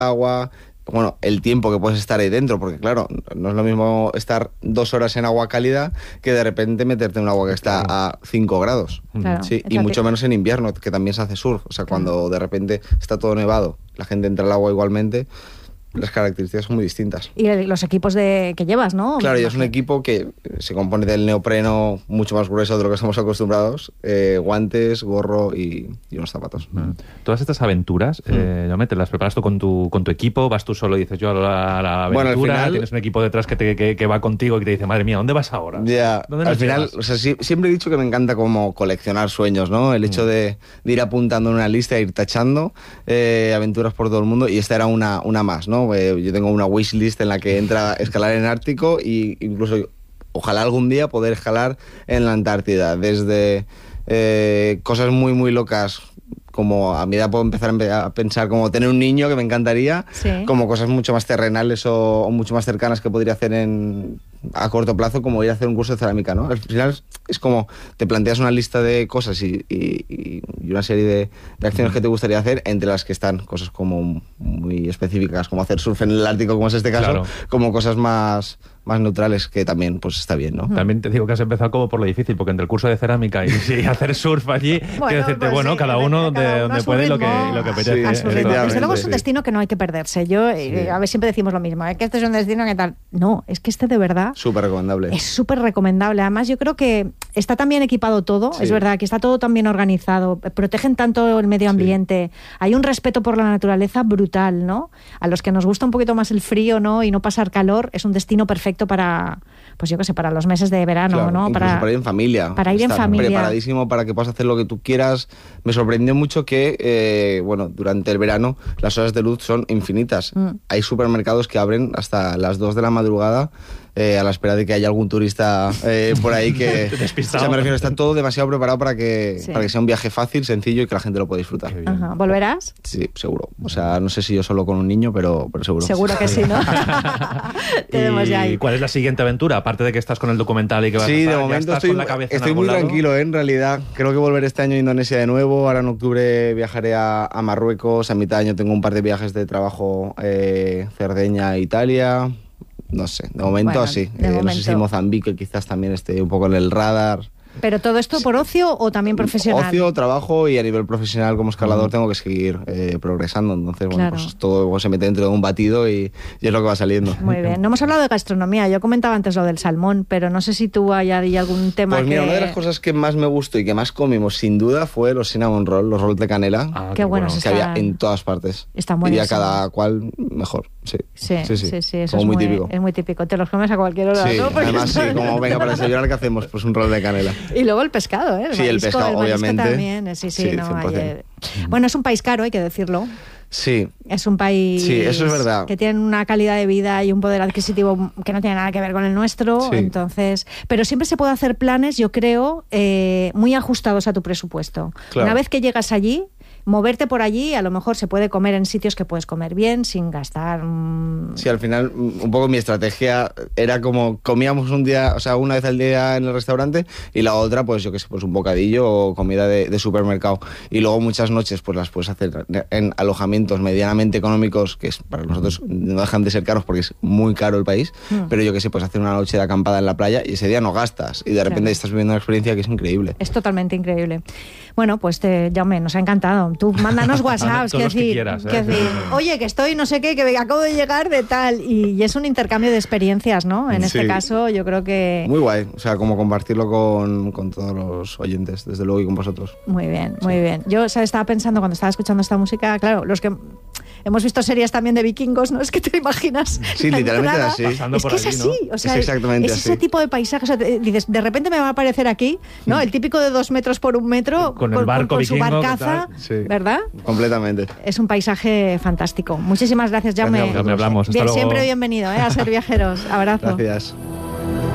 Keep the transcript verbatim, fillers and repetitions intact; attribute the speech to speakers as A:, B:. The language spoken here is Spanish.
A: agua, bueno, el tiempo que puedes estar ahí dentro, porque claro, no es lo mismo estar dos horas en agua cálida que de repente meterte en un agua que está a cinco grados.
B: Claro,
A: sí, y mucho menos en invierno, que también se hace surf. O sea, cuando de repente está todo nevado, la gente entra al agua igualmente, las características son muy distintas.
B: Y los equipos de que llevas, ¿no?
A: Claro, y es un equipo que se compone del neopreno mucho más grueso de lo que estamos acostumbrados, eh, guantes, gorro y, y unos zapatos.
C: Mm. Todas estas aventuras, mm. eh, ¿no? ¿Te las preparas tú con tu, con tu equipo? ¿Vas tú solo y dices yo a la, a la aventura? Bueno, al final, ¿tienes un equipo detrás que, te, que, que va contigo y que te dice, madre mía, ¿dónde vas ahora?
A: Ya, ¿Dónde al final, o sea, sí, siempre he dicho que me encanta como coleccionar sueños, ¿no? El hecho mm. de, de ir apuntando en una lista, ir tachando eh, aventuras por todo el mundo, y esta era una, una más, ¿no? Eh, yo tengo una una wishlist en la que entra escalar en Ártico e incluso ojalá algún día poder escalar en la Antártida, desde eh, cosas muy muy locas como a mi edad puedo empezar a pensar como tener un niño, que me encantaría, sí. como cosas mucho más terrenales o, o mucho más cercanas que podría hacer en, a corto plazo, como ir a hacer un curso de cerámica, ¿no? Al final es como te planteas una lista de cosas y, y, y una serie de, de acciones que te gustaría hacer, entre las que están cosas como muy específicas, como hacer surf en el Ártico, como es este caso, claro. como cosas más... más neutrales, que también pues está bien, ¿no?
C: También te digo que has empezado como por lo difícil, porque entre el curso de cerámica y, y hacer surf allí, bueno, quiero decirte, pues bueno, sí, cada uno de donde puede lo que, lo que apetece.
B: Sí, desde luego es un destino que no hay que perderse. Yo, sí. a ver, siempre decimos lo mismo, ¿eh? Que este es un destino que tal... No, es que este de verdad...
A: Súper recomendable.
B: Es súper recomendable. Además, yo creo que está tan bien equipado todo, sí. es verdad, que está todo tan bien organizado, protegen tanto el medio ambiente, sí. hay un respeto por la naturaleza brutal, ¿no? A los que nos gusta un poquito más el frío, ¿no? Y no pasar calor, es un destino perfecto para, pues yo qué sé, para los meses de verano,
A: claro,
B: ¿no?
A: Para, para ir en familia.
B: Para ir en familia.
A: Preparadísimo para que puedas hacer lo que tú quieras. Me sorprendió mucho que, eh, bueno, durante el verano las horas de luz son infinitas. Mm. Hay supermercados que abren hasta las dos de la madrugada eh, a la espera de que haya algún turista eh, por ahí que...
C: Despistado.
A: O sea, me refiero, está todo demasiado preparado para que, sí. para que sea un viaje fácil, sencillo y que la gente lo pueda disfrutar.
B: Ajá. ¿Volverás?
A: Sí, seguro. O sea, no sé si yo solo con un niño, pero, pero seguro.
B: Seguro que sí, ¿no?
C: Tenemos ya ahí. ¿Cuál es la siguiente aventura? Aparte de que estás con el documental y que vas
A: sí,
C: a estar,
A: de momento
C: estás
A: estoy,
C: con la cabeza
A: estoy
C: en
A: muy
C: lado.
A: tranquilo, ¿eh? En realidad. Creo que volveré este año a Indonesia de nuevo. Ahora en octubre viajaré a, a Marruecos. A mitad de año tengo un par de viajes de trabajo, eh, Cerdeña, Italia. No sé, de momento bueno, sí. De eh, momento. No sé si Mozambique quizás también esté un poco en el radar.
B: ¿Pero todo esto por ocio o también profesional?
A: Ocio, trabajo, y a nivel profesional como escalador mm. tengo que seguir eh, progresando. Entonces, bueno, claro. pues todo se mete dentro de un batido y, y es lo que va saliendo.
B: Muy bien. No hemos hablado de gastronomía. Yo comentaba antes lo del salmón, pero no sé si tú hay algún tema
A: pues
B: que...
A: Pues mira, una de las cosas que más me gustó y que más comimos, sin duda, fue los cinnamon roll, los rolls de canela.
B: Ah, qué buenos
A: bueno. Que
B: están.
A: había en todas partes.
B: Están buenísimos.
A: Y a cada cual mejor. Sí,
B: sí, sí. sí, sí, sí eso
A: como
B: es
A: muy,
B: muy
A: típico.
B: Es muy típico. Te los comes a cualquier hora,
A: sí,
B: ¿no? Porque
A: además, sí, como venga para desayunar, ¿qué hacemos? Pues un roll de canela.
B: Y luego el pescado, ¿eh? El
A: sí,
B: marisco,
A: el pescado,
B: el marisco
A: obviamente.
B: También. Sí, sí,
A: sí
B: no, ayer... Bueno, es un país caro, hay que decirlo.
A: Sí.
B: Es un país
A: sí, eso es verdad.
B: que tiene una calidad de vida y un poder adquisitivo que no tiene nada que ver con el nuestro. Sí. Entonces, pero siempre se puede hacer planes, yo creo, eh, muy ajustados a tu presupuesto. Claro. Una vez que llegas allí, moverte por allí, a lo mejor se puede comer en sitios que puedes comer bien, sin gastar... Mmm...
A: Sí, al final, un poco mi estrategia era como comíamos un día, o sea, una vez al día en el restaurante, y la otra, pues yo qué sé, pues un bocadillo o comida de, de supermercado. Y luego muchas noches, pues las puedes hacer en alojamientos medianamente económicos, que es para nosotros no dejan de ser caros porque es muy caro el país, mm. pero yo qué sé, pues hacer una noche de acampada en la playa y ese día no gastas, y de repente claro. estás viviendo una experiencia que es increíble.
B: Es totalmente increíble. Bueno, pues te, Jaume, nos ha encantado. Tú mándanos WhatsApps, que decir, que, quieras, ¿eh? que decir, oye, que estoy no sé qué, que acabo de llegar de tal, y, y es un intercambio de experiencias, ¿no? En sí. este caso, yo creo que...
A: Muy guay, o sea, como compartirlo con, con todos los oyentes, desde luego, y con vosotros.
B: Muy bien, muy sí. bien. Yo, ¿sabes? Estaba pensando cuando estaba escuchando esta música, claro, los que... Hemos visto series también de vikingos, ¿no? Es que te imaginas.
A: Sí, literalmente era así.
B: Es que es así, ¿no? O sea,
A: es exactamente
B: es
A: así.
B: Ese tipo de paisaje. O sea, dices, de repente me va a aparecer aquí, ¿no? El típico de dos metros por un metro,
C: con, el barco
B: con, con
C: vikingo,
B: su barcaza,
A: sí.
B: ¿verdad?
A: Completamente.
B: Es un paisaje fantástico. Muchísimas gracias, Jaume.
C: Gracias, Jaume. Hablamos. Hasta
B: Bien,
C: luego.
B: Siempre bienvenido, ¿eh? A Ser Viajeros. Abrazo.
A: Gracias.